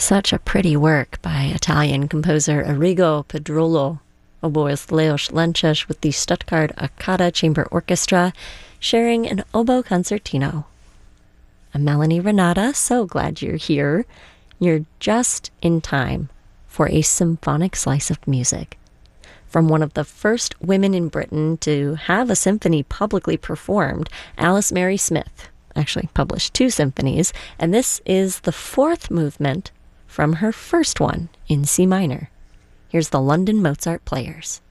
Such a pretty work by Italian composer Arrigo Pedrolo, oboist Leos Lenches with the Stuttgart Akada Chamber Orchestra, sharing an oboe concertino. I'm Melanie Renata, so glad you're here. You're just in time for a symphonic slice of music. From one of the first women in Britain to have a symphony publicly performed, Alice Mary Smith actually published 2 symphonies, and this is the 4th movement from her first one in C minor. Here's the London Mozart Players.